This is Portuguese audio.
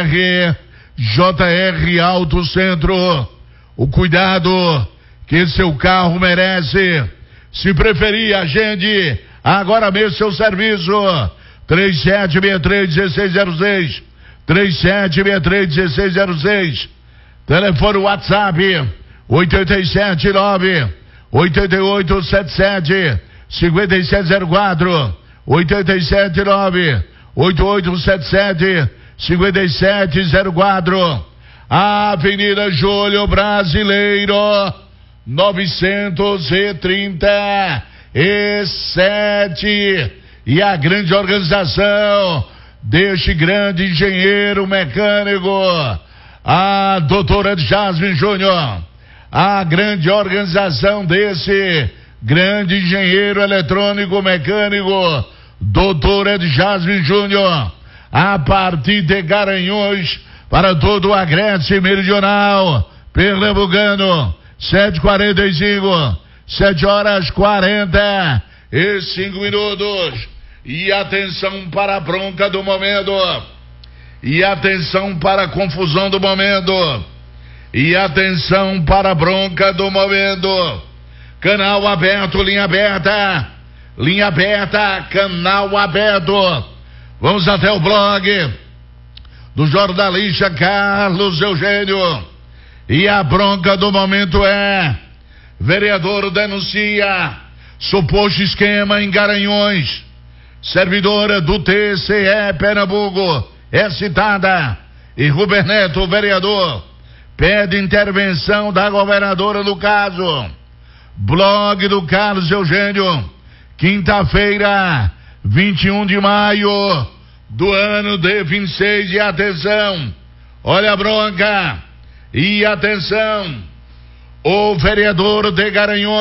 JR Auto Centro, o cuidado que seu carro merece. Se preferir, agende agora mesmo seu serviço. 3763-1606, 3763-1606. Telefone WhatsApp 887-9-8877-5704, 889-8877-5704. Avenida Júlio Brasileiro 937. E a grande organização deste grande engenheiro mecânico, a doutora Jasmine Júnior. A grande organização desse grande engenheiro eletrônico mecânico, doutora Jasmine Júnior, a partir de Garanhuns para todo o Agreste Meridional Pernambucano. 7h45, 7h45. E atenção para a bronca do momento. E atenção para a confusão do momento. E atenção para a bronca do momento. Canal aberto, linha aberta. Linha aberta, canal aberto. Vamos até o blog do jornalista Carlos Eugênio. E a bronca do momento é: vereador denuncia suposto esquema em Garanhuns. Servidora do TCE Pernambuco é citada. E Rubem Neto, vereador, pede intervenção da governadora no caso. Blog do Carlos Eugênio, quinta-feira, 21 de maio do ano de 26. E atenção, olha a bronca. E atenção, o vereador de Garanhuns